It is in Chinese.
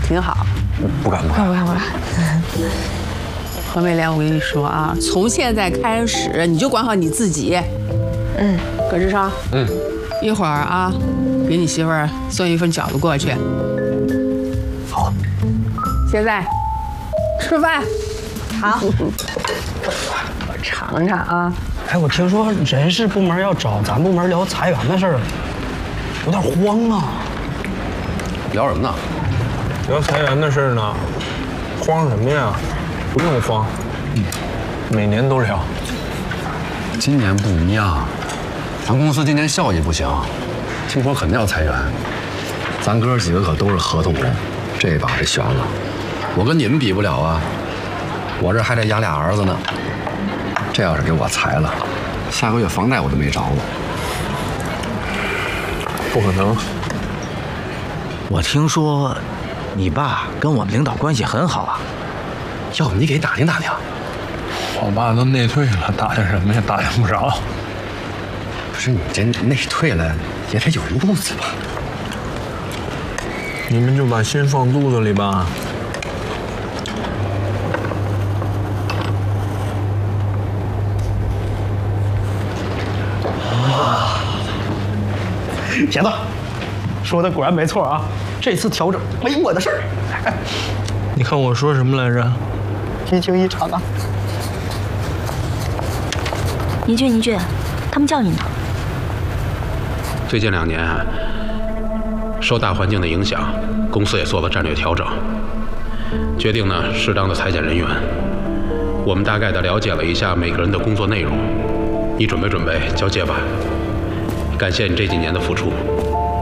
挺好。 不敢。 何美莲，我跟你说啊，从现在开始你就管好你自己。葛志超。一会儿啊，给你媳妇儿送一份饺子过去。 好。 现在吃饭。 好。 我尝尝啊。 哎，我听说人事部门要找咱部门聊裁员的事儿，有点慌啊。 聊什么呢？ 聊裁员的事呢。慌什么呀？不用慌，每年都聊。 今年不一样，咱公司今年效益不行，听说肯定要裁员。咱哥几个可都是合同工，这把这悬了。我跟你们比不了啊，我这还得养俩儿子呢。这要是给我裁了，下个月房贷我都没着落。 不可能。 我听说，你爸跟我们领导关系很好啊。 要不你给打听打听？ 我爸都内退了，打听什么呀？打听不着。 不是你这内退了，也得有路子吧？ 你们就把心放肚子里吧。 铁子说的果然没错啊，这次调整没我的事儿。 你看我说什么来着？ 一惊一场啊！ 倪俊，他们叫你呢。 最近2年，受大环境的影响，公司也做了战略调整，决定呢适当的裁减人员。我们大概的了解了一下每个人的工作内容，你准备交接吧。感谢你这几年的付出。